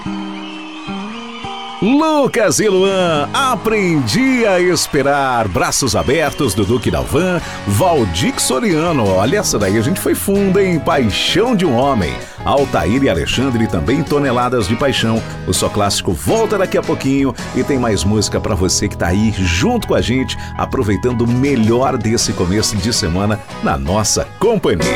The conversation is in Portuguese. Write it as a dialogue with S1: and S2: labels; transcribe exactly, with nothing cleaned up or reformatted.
S1: Lucas e Luan, Aprendi a Esperar, Braços Abertos do Duque Dalvan, Valdir Soriano, olha essa daí, a gente foi fundo, hein? Paixão de um Homem, Altair e Alexandre também, Toneladas de Paixão. O Só Clássico volta daqui a pouquinho e tem mais música pra você que tá aí junto com a gente, aproveitando o melhor desse começo de semana na nossa companhia.